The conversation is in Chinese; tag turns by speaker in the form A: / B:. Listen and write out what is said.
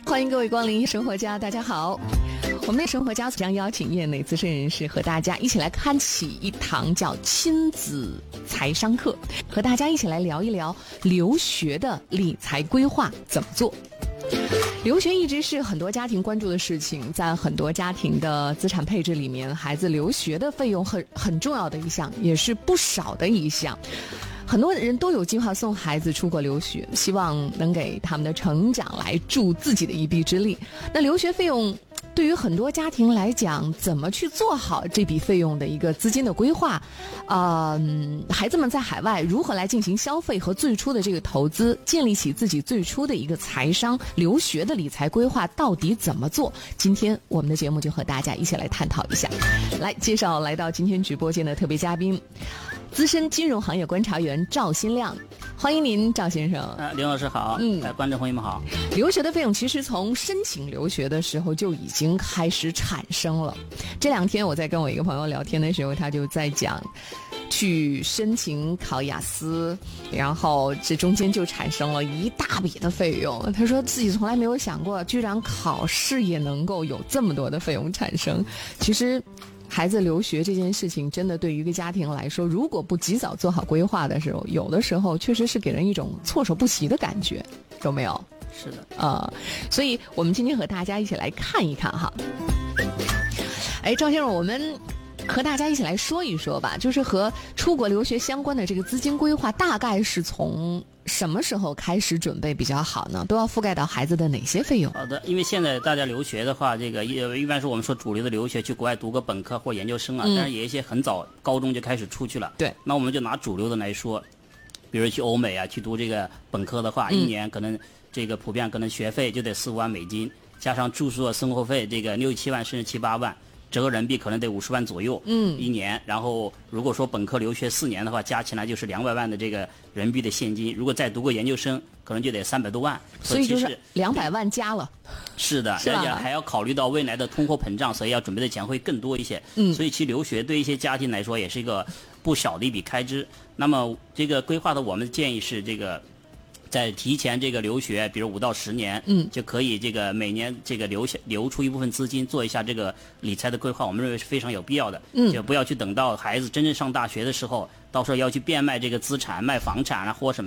A: 欢迎各位光临生活家，大家好。我们的生活家将邀请业内资深人士和大家一起来开启一堂叫亲子财商课，和大家一起来聊一聊留学的理财规划怎么做。留学一直是很多家庭关注的事情，在很多家庭的资产配置里面，孩子留学的费用很重要的一项，也是不少的一项。很多人都有计划送孩子出国留学，希望能给他们的成长来助自己的一臂之力。那留学费用对于很多家庭来讲，怎么去做好这笔费用的一个资金的规划？孩子们在海外如何来进行消费和最初的这个投资，建立起自己最初的一个财商，留学的理财规划到底怎么做？今天我们的节目就和大家一起来探讨一下。来介绍来到今天直播间的特别嘉宾，资深金融行业观察员赵新亮，欢迎您，赵先生。
B: 林老师好，观众朋友们好。
A: 留学的费用其实从申请留学的时候就已经开始产生了。这两天我在跟我一个朋友聊天的时候，他就在讲去申请考雅思，然后这中间就产生了一大笔的费用。他说自己从来没有想过，居然考试也能够有这么多的费用产生。其实孩子留学这件事情，真的对于一个家庭来说，如果不及早做好规划的时候，有的时候确实是给人一种措手不及的感觉，有没有？
B: 是的，
A: 所以我们今天和大家一起来看一看哈。赵先生，我们和大家一起来说一说吧，就是和出国留学相关的这个资金规划，大概是从什么时候开始准备比较好呢？都要覆盖到孩子的哪些费用？
B: 好的，因为现在大家留学的话，这个一般是我们说主流的留学去国外读个本科或研究生啊，但是也有一些很早高中就开始出去了。
A: 对，
B: 那我们就拿主流的来说，比如去欧美啊，去读这个本科的话，一年可能这个普遍可能学费就得4-5万美金，加上住宿、生活费，这个6-7万甚至7-8万。折合人民币可能得50万左右，一年。然后如果说本科留学4年的话，加起来就是200万的这个人民币的现金。如果再读个研究生，可能就得300多万。
A: 所以就是200万加了。
B: 是的，而且还要考虑到未来的通货膨胀，所以要准备的钱会更多一些。所以其实留学对一些家庭来说也是一个不小的一笔开支。那么这个规划的我们的建议是这个。在提前这个留学，比如5到10年，就可以这个每年这个留出一部分资金，做一下这个理财的规划，我们认为是非常有必要的。就不要去等到孩子真正上大学的时候，到时候要去变卖这个资产、卖房产啊或什么。